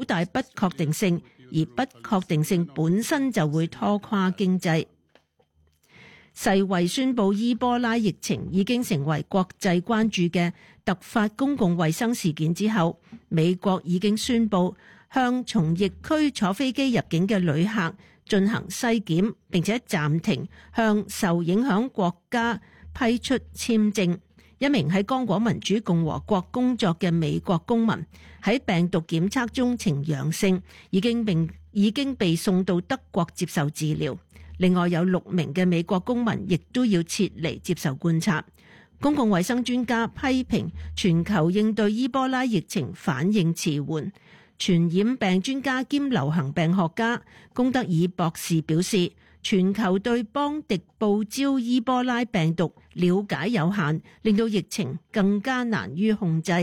大不確定性，而不確定性本身就會拖垮經濟。世衛宣布伊波拉疫情已經成為國際關注嘅突發公共衛生事件之後，美國已經宣布向從疫區坐飛機入境嘅旅客進行篩檢，並且暫停向受影響國家批出簽證。一名喺剛果民主共和國工作嘅美國公民喺病毒檢測中呈陽性，已經被送到德國接受治療。另外有6名嘅美國公民亦都要撤離接受觀察。公共衛生專家批評全球應對伊波拉疫情反應遲緩。傳染病專家兼流行病學家龔德爾博士表示，全球對邦迪布焦伊波拉病毒了解有限，令到疫情更加難於控制。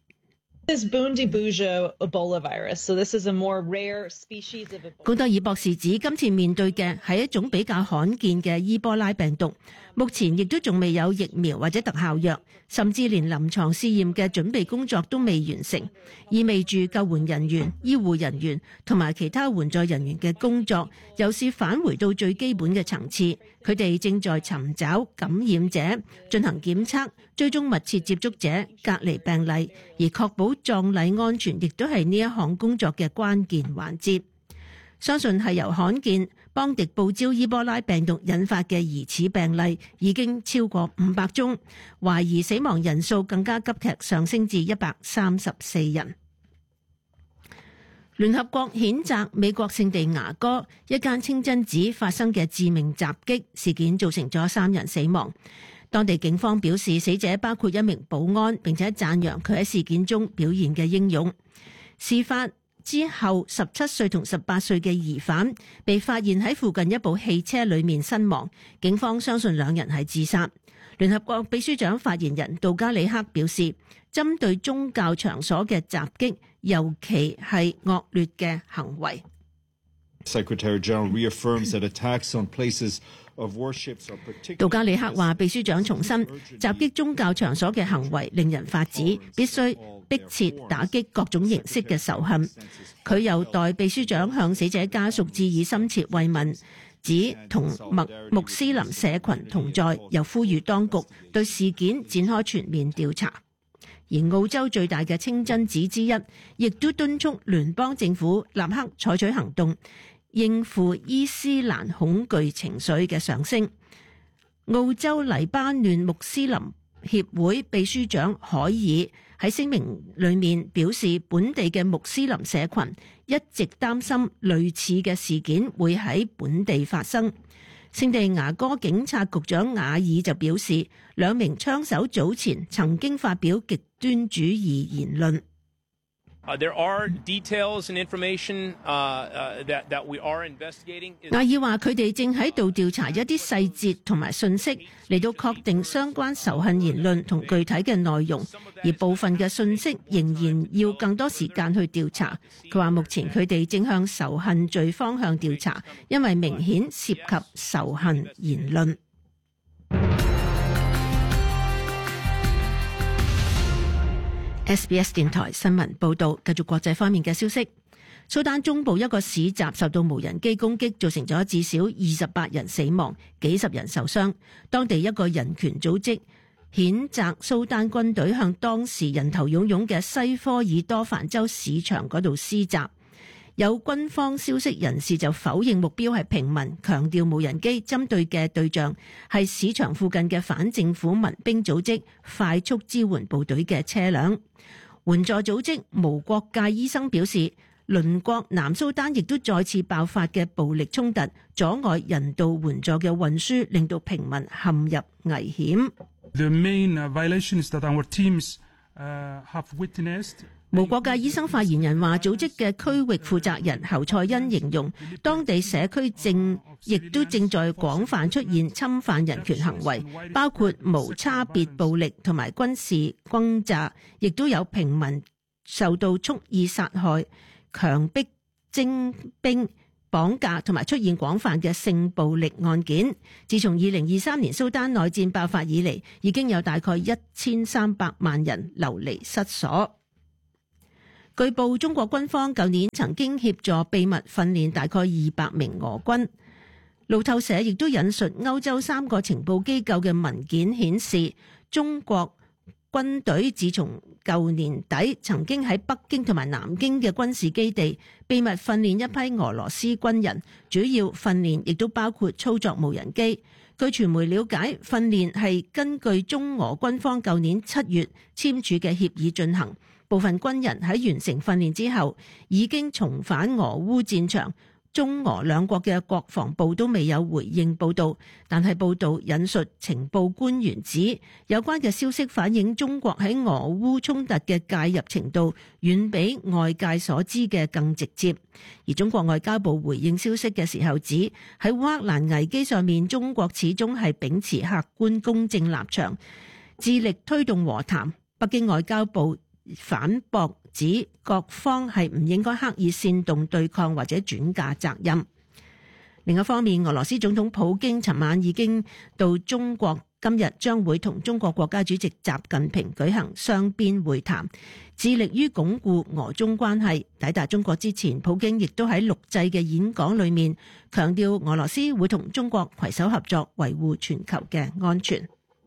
龔德爾博士指，今次面對嘅係一種比較罕見嘅伊波拉病毒，目前亦都仲未有疫苗或者特效藥，甚至連臨床試驗嘅準備工作都未完成，意味住救援人員、醫護人員同埋其他援助人員嘅工作又是返回到最基本嘅層次。佢哋正在尋找感染者，進行檢測，追蹤密切接觸者，隔離病例，而確保葬禮安全亦都係呢一項工作嘅關鍵環節。相信係由罕見邦迪布焦伊波拉病毒引發嘅疑似病例已經超過500宗，懷疑死亡人數更加急劇上升至134人。聯合國譴責美國聖地牙哥一間清真寺發生嘅致命襲擊事件，造成咗3人死亡。當地警方表示，死者包括一名保安，並且讚揚佢喺事件中表現嘅英勇。事發之後，17歲同18歲嘅疑犯被發現喺附近一部汽車裏面身亡，警方相信2人係自殺。聯合國秘書長發言人杜加里克表示，針對宗教場所嘅襲擊尤其係惡劣嘅行為。杜加里克話，秘書長重申，襲擊宗教場所嘅行為令人髮指，必須迫切打擊各種形式嘅仇恨。佢又代秘書長向死者家屬致以深切慰問，指同穆斯林社群同在，又呼籲當局對事件展開全面調查。而澳洲最大嘅清真寺之一，亦都敦促聯邦政府立刻採取行動，應付伊斯蘭恐懼情緒嘅上升。澳洲黎巴嫩穆斯林協會秘書長海爾喺聲明裏面表示，本地嘅穆斯林社群一直擔心類似嘅事件會喺本地發生。聖地牙哥警察局長瓦爾就表示，2名槍手早前曾經發表極端主義言論。 There are details and information that we are investigating. 瓦爾話佢哋正喺度調查一啲細節同埋信息，嚟到確定相關仇恨言論同具體嘅內容，而部分嘅信息仍然要更多時間去調查。佢話目前佢哋正向仇恨罪方向調查，因為明顯涉及仇恨言論。SBS 電台新聞報道，繼續國際方面嘅消息。蘇丹中部一個市集受到無人機攻擊，造成咗至少28人死亡，幾十人受傷。當地一個人權組織譴責蘇丹軍隊向當時人頭湧湧嘅西科爾多凡州市場嗰度施襲。有軍方消息人士就否認目標係平民，強調無人機針對嘅對象係市場附近嘅反政府民兵組織快速支援部隊嘅車輛。援助組織無國界醫生表示，鄰國南蘇丹亦都再次爆發嘅暴力衝突，阻礙人道援助嘅運輸，令到平民陷入危險。 The main violations that our teams have witnessed. 無國界醫生發言人話，組織嘅區域負責人侯賽恩形容，當地社區亦都正在廣泛出現侵犯人權行為，包括無差別暴力同埋軍事轟炸，亦都有平民受到蓄意殺害、強迫徵兵、綁架同埋出現廣泛嘅性暴力案件。自從2023年蘇丹內戰爆發以嚟，已經有大概1300萬人流離失所。 據報，中國軍方舊年曾經協助秘密訓練大概200名俄軍。路透社亦都引述歐洲3個情報機構嘅文件顯示，中國軍隊自從舊年底曾經喺北京同埋南京嘅軍事基地秘密訓練一批俄羅斯軍人，主要訓練亦都包括操作無人機。據傳媒了解，訓練係根據中俄軍方舊年7月簽署嘅協議進行。部分軍人喺完成訓練之後已經重返俄烏戰場。中俄兩國嘅國防部都未有回應報道，但係報道引述情報官員指，有關嘅消息反映中國喺俄烏衝突嘅介入程度遠比外界所知嘅更直接。而中國外交部回應消息嘅時候指，喺烏克蘭危機上面，中國始終係秉持客觀公正立場，致力推動和談。北京外交部反駁指各方係唔應該刻意煽動對抗或者轉嫁責任。另一方面，俄羅斯總統普京尋晚已經到中國，今日將會同中國國家主席習近平舉行雙邊會談，致力於鞏固俄中關係。抵達中國之前，普京亦都喺錄製嘅演講裏面強調俄羅斯會同中國攜手合作，維護全球嘅安全。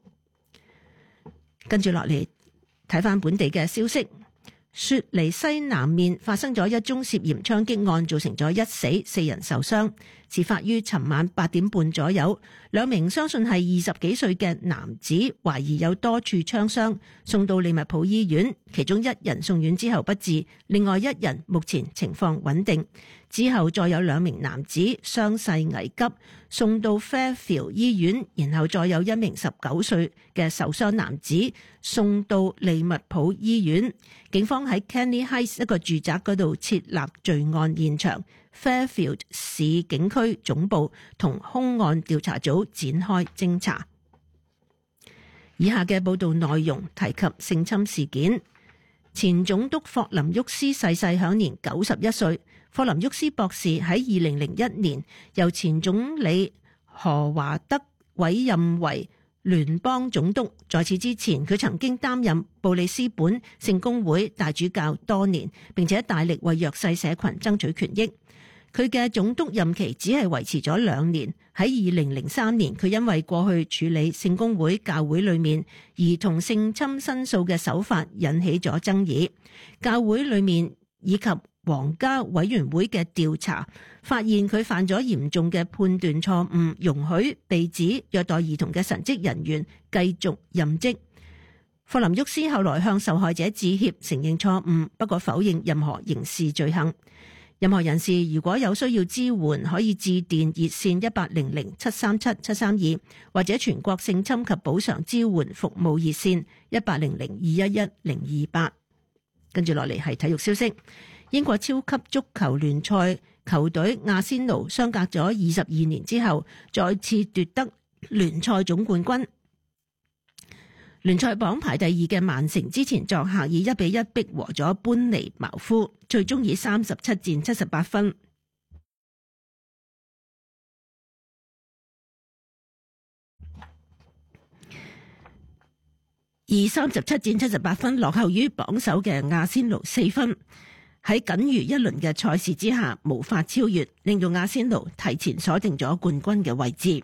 跟住落嚟睇翻本地嘅消息，雪梨西南面發生咗一宗涉嫌槍擊案，造成咗1死4人受傷。事發於尋晚8點半左右，兩名相信係20幾歲嘅男子，懷疑有多處槍傷，送到利物浦醫院，其中1人送院之後不治，另外1人目前情況穩定。之後再有2名男子傷勢危急，送到 Fairfield 醫院，然後再有1名19歲嘅受傷男子送到利物浦醫院。警方喺 Canley Heights 一個住宅嗰度設立罪案現場。Fairfield 市警區總部同兇案調查組展開偵查。以下嘅報道內容提及性侵事件。前總督霍林沃斯逝世享年91歲。霍林沃斯博士喺2001年由前總理何華德委任為聯邦總督，在此之前佢曾經擔任布里斯本聖公會大主教多年，並且大力為弱勢社群爭取權益。佢嘅總督任期只係維持咗2年。喺2003年，佢因為過去處理聖公會教會裏面兒童性侵申訴嘅手法引起咗爭議，教會裏面以及皇家委員會嘅調查發現佢犯咗嚴重嘅判斷錯誤，容許被指虐待兒童嘅神職人員繼續任職。霍林沃斯後來向受害者致歉，承認錯誤，不過否認任何刑事罪行。任何人士如果有需要支援，可以致電熱線1800-737-732或者全國性侵及補償支援服務熱線1800-211-028。跟住落嚟係體育消息。英國超級足球聯賽球隊阿仙奴相隔咗22年之後再次奪得聯賽總冠軍。聯賽榜排第2嘅曼城之前作客以1-1逼和咗班尼茅夫，最終以37戰78分落後於榜首嘅阿仙奴4分。喺僅餘一輪嘅賽事之下無法超越，令到阿仙奴提前鎖定咗冠軍嘅位置。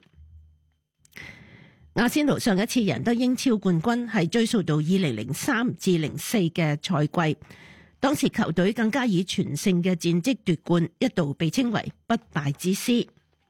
阿仙奴上一次贏得英超冠軍係追溯到2003至04嘅賽季，當時球隊更加以全勝嘅戰績奪冠，一度被稱為不敗之師。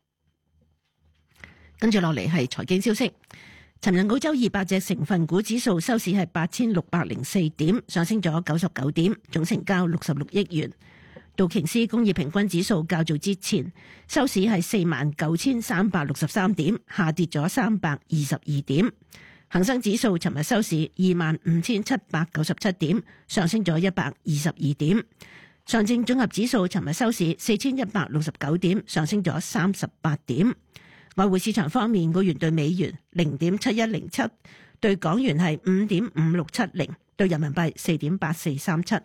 跟住落嚟係財經消息。尋日澳洲200隻成分股指數收市係8604點，上升咗99點，總成交66億元。道瓊斯工業平均指數較早之前收市係49363點，下跌咗322點。恒生指數尋日收市25797點，上升咗122點。上證綜合指數尋日收市4169點，上升咗38點。外匯市場方面，澳元對美元0.7107，對港元係5.5670，對人民幣4.8437。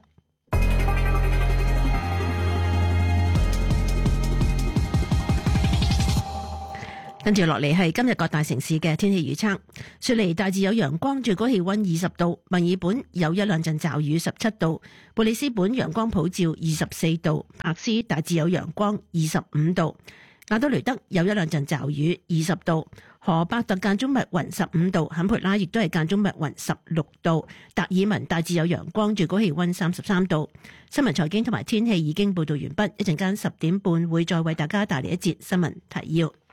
跟住落嚟係今日各大城市嘅天氣預測。雪梨大致有陽光，最高氣溫20度；墨爾本有一兩陣驟雨，17度；布里斯本陽光普照，24度；珀斯大致有陽光，25度；亞德雷德有一兩陣驟雨，20度；荷伯特間中密雲，15度；坎培拉亦都係間中密雲，16度；達爾文大致有陽光，最高氣溫33度。新聞財經同埋天氣已經報道完畢，一陣間10點半會再為大家帶嚟一節新聞提要。